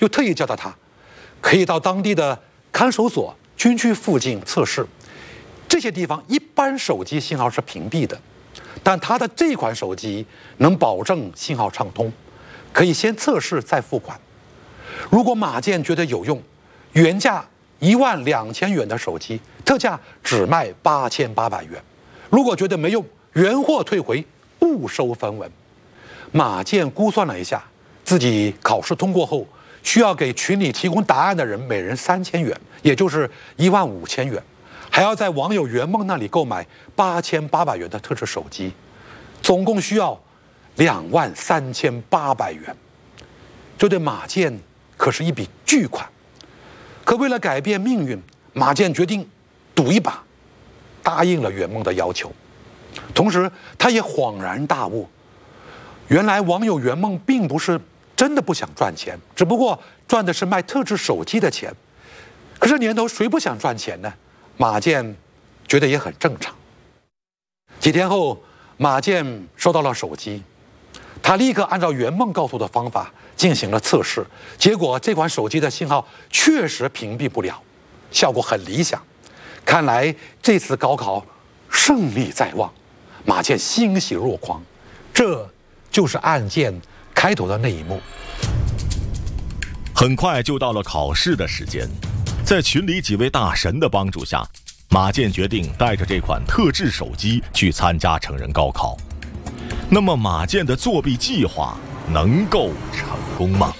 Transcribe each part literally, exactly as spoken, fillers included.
又特意教导他，可以到当地的看守所、军区附近测试。这些地方一般手机信号是屏蔽的，但他的这款手机能保证信号畅通，可以先测试再付款。如果马健觉得有用，原价一万两千元的手机，特价只卖八千八百元；如果觉得没用，原货退回，不收分文。马健估算了一下，自己考试通过后，需要给群里提供答案的人每人三千元，也就是一万五千元，还要在网友圆梦那里购买八千八百元的特制手机，总共需要两万三千八百元。这对马健可是一笔巨款。可为了改变命运，马健决定赌一把，答应了圆梦的要求。同时，他也恍然大悟，原来网友圆梦并不是真的不想赚钱，只不过赚的是卖特制手机的钱。可是年头谁不想赚钱呢？马健觉得也很正常。几天后，马健收到了手机，他立刻按照圆梦告诉的方法进行了测试，结果这款手机的信号确实屏蔽不了，效果很理想。看来这次高考胜利在望，马健欣喜若狂。这就是案件开头的那一幕。 很快就到了考试的时间，在群里几位大神的帮助下，马健决定带着这款特制手机去参加成人高考。那么马健的作弊计划能够成功吗？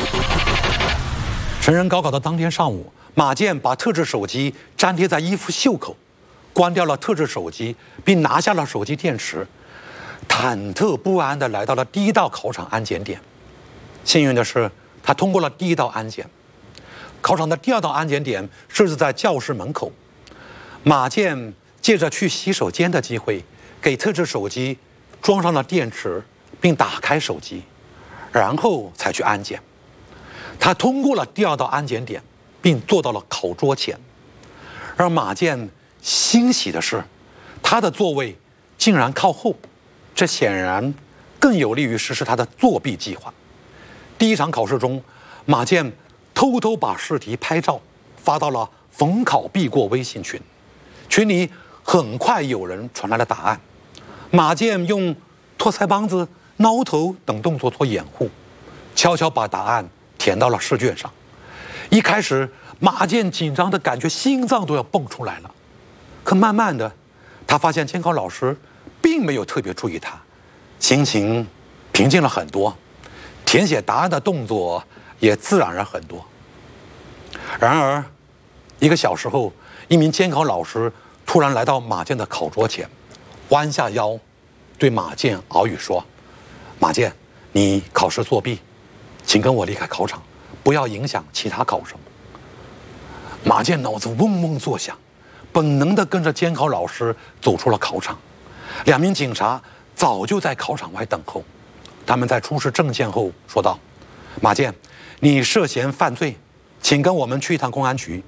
成人高考的当天上午，马健把特制手机粘贴在衣服袖口，关掉了特制手机，并拿下了手机电池，忐忑不安地来到了第一道考场安检点。幸运的是，他通过了第一道安检。考场的第二道安检点设置在教室门口。马健借着去洗手间的机会，给特制手机装上了电池，并打开手机，然后才去安检。他通过了第二道安检点，并坐到了考桌前。让马健欣喜的是，他的座位竟然靠后，这显然更有利于实施他的作弊计划。第一场考试中，马健偷偷把试题拍照发到了逢考必过微信群，群里很快有人传来了答案。马健用托腮帮子、挠头等动作做掩护，悄悄把答案填到了试卷上。一开始，马健紧张的感觉心脏都要蹦出来了。可慢慢的，他发现监考老师并没有特别注意他，心情平静了很多，填写答案的动作也自然了很多。然而，一个小时后，一名监考老师突然来到马健的考桌前，弯下腰，对马健耳语说：“马健，你考试作弊，请跟我离开考场，不要影响其他考生。”马健脑子嗡嗡作响，本能地跟着监考老师走出了考场。两名警察早就在考场外等候，他们在出示证件后说道：“马健，你涉嫌犯罪，请跟我们去一趟公安局。”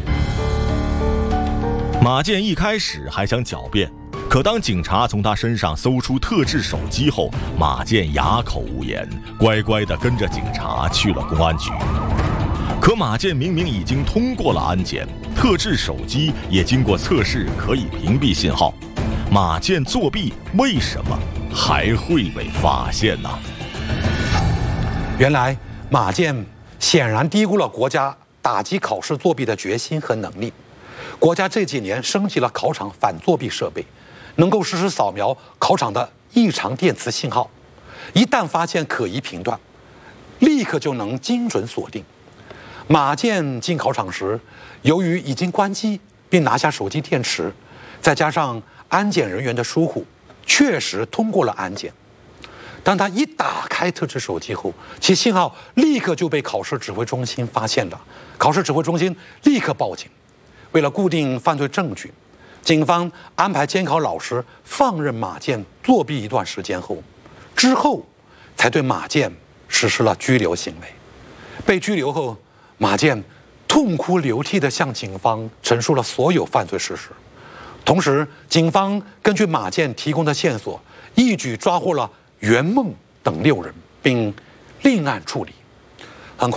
马健一开始还想狡辩，可当警察从他身上搜出特制手机后，马健哑口无言，乖乖地跟着警察去了公安局。可马健明明已经通过了安检，特制手机也经过测试可以屏蔽信号，马健作弊为什么还会被发现呢？ 原来马健显然低估了国家打击考试作弊的决心和能力。国家这几年升级了考场反作弊设备，能够实时扫描考场的异常电磁信号，一旦发现可疑频段，立刻就能精准锁定。马健进考场时，由于已经关机并拿下手机电池，再加上安检人员的疏忽，确实通过了安检。当他一打开特制手机后，其信号立刻就被考试指挥中心发现了。考试指挥中心立刻报警。为了固定犯罪证据，警方安排监考老师放任马健作弊一段时间后，之后才对马健实施了拘留行为。被拘留后，马健痛哭流涕地向警方陈述了所有犯罪事实。同时，警方根据马健提供的线索，一举抓获了圆梦等六人，并另案处理。